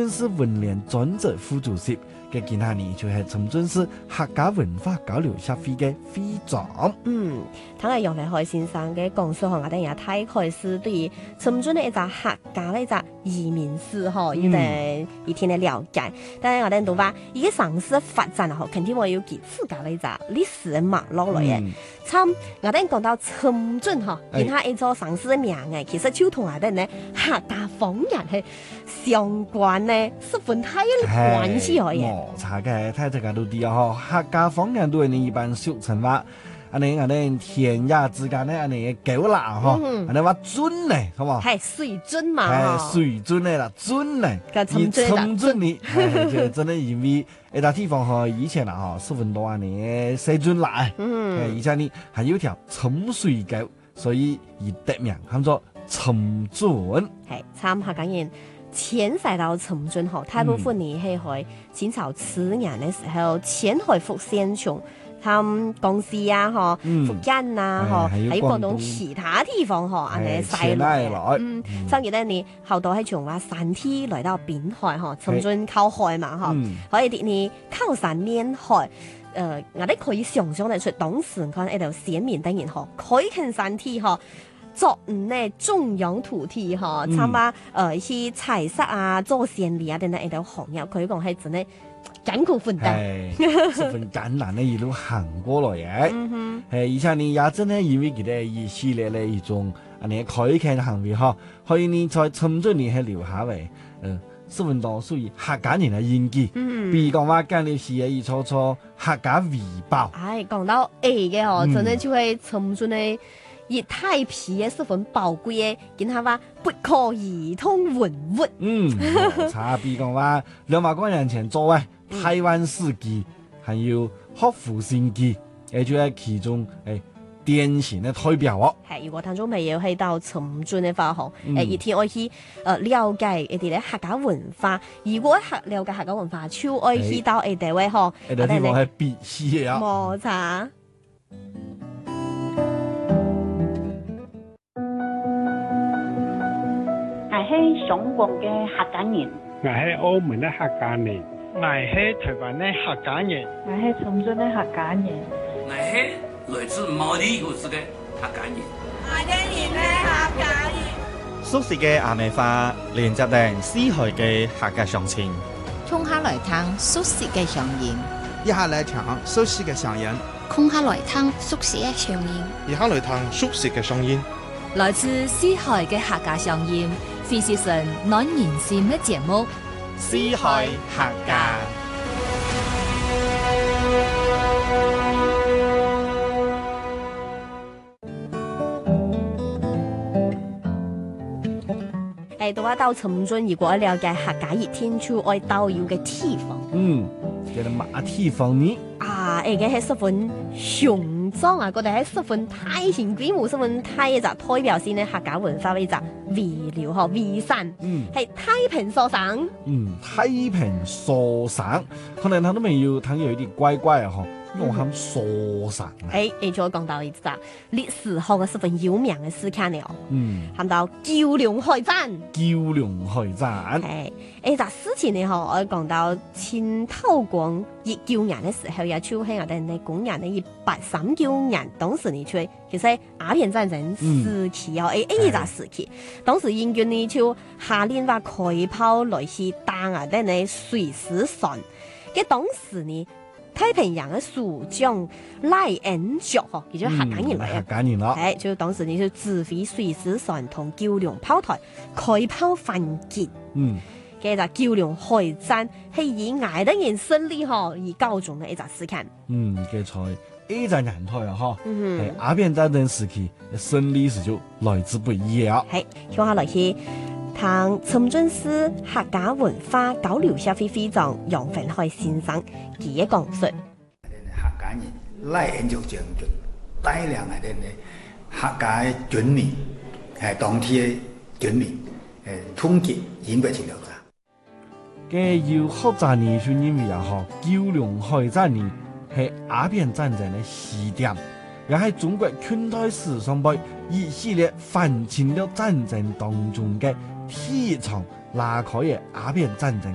圳市文聯專職副主席。嘅其他呢就係深圳市客家文化交流協會嘅會長。 睇下楊偉海先生嘅講述，我哋也睇開始對於深圳嘅一個客家嘅一個移民史嗬，一定一天嘅了解。但係我哋都話，依個城市發展嗬，肯定會有佢自家嘅一個歷史嘅脈絡嚟嘅。參我哋講到深圳嗬，然後一座城市嘅名嘅，其實就同我哋呢客家方言係相關呢，十分大嘅關係可以。 查嘅睇大家都知啊，客家方言都係你一般俗稱話，我哋天涯之間咧，我哋嘅狗啦嗬，我哋話尊咧，好嘛？ 係水準嘛， 係水準咧啦，尊咧， 而深圳呢，就真係因為一笪地方嗬，以前啦嗬，十分多年細樽辣，而且呢還有條沉水狗，所以而得名叫做沉圳。 係參客家人。遷徙到深圳後，大部分你係去清朝初年嘅時候遷去福建省，佢江西啊，福建啊，喺廣東其他地方安尼西來。所以咧，你後到係從話山體來到邊海深圳靠海嘛可以你靠山面海。我哋可以想象得出當時佢喺度先民等人開墾山體作呢中央土地參加去採石啊、做生意啊等等喺度行業，佢講係真係艱苦奮鬥， 十分艱難嘅一路行過來嘅。而且呢也真係因為佢哋一系列嘅一種開墾行為可以呢在深圳呢係留下嚟十分多屬於客家人嘅印記。比如講話建立起嘅一撮撮客家圍包。 講到嘅真係就係深圳嘅。而太皮嘅十分寶貴嘅，見下話不可移通文物。 差別講話200多年前做嘅台灣史記，還有學府新記，就係其中典型嘅代表哦。 係，如果聽眾朋友去到深圳嘅話，一天愛去了解一啲咧客家文化。如果了解客家文化，就愛去到一地位我哋地方係必須嘅啊。 冇錯。 我係香港嘅客家人， 我係澳門嘅客家人， 我係台灣嘅客家人， 我係深圳嘅客家人， 我係來自毛地古市嘅客家人， 我係客家人， 熟悉嘅阿美花連接定絲海嘅客家鄉親， 衝下來聽熟悉嘅鄉音， 一下來聽熟悉嘅鄉音， 空下來聽熟悉嘅鄉音， 一下來聽熟悉嘅鄉音， 來自絲海嘅客家鄉音。非是神暖人心嘅節目， 絲海客家。 到話到深圳，如果了解客家熱天就愛到要嘅地方， 叫做馬地方呢？ 嘅係十分雄壯啊！覺得係十分大型規模、十分大嘅就代表性嘅客家文化嘅就圍寮圍山，係太平所省。 太平所省，可能他都未要睇有啲怪怪啊！我喊所省。 再講到一隻歷史學嘅十分有名嘅事件嚟喊到橋梁海戰。 橋梁海戰。 呢隻事情呢我講到清透光熱叫人嘅時候，也就係我哋嘅工人呢1839年，當時呢出其實鴉片戰爭時期呢隻時期，當時英軍呢就下令話開炮來去打我哋嘅水師船，嘅當時呢。太平洋嘅署長賴恩爵佢就客家人嚟嘅， 客家人咯， 就當時你就指揮水師船同橋梁炮台開炮反擊，嘅就橋梁海戰係以捱得人勝利而告終嘅一隻事件。 嘅在呢隻人台啊，係鴉片戰爭時期嘅勝利是就來之不易啊。 係，聽下來去。聽深圳市客家文化交流協會會長楊奮海先生佢嘅講述。 客家人賴恩爵將軍帶領我哋嘅客家軍民，當天嘅軍民，統結英國侵略者。 嘅要學習呢，就因為啊，橋梁海戰呢係鴉片戰爭嘅起點，也係中國近代史上邊一系列反侵略戰爭當中嘅第一場拉開嘅鴉片戰爭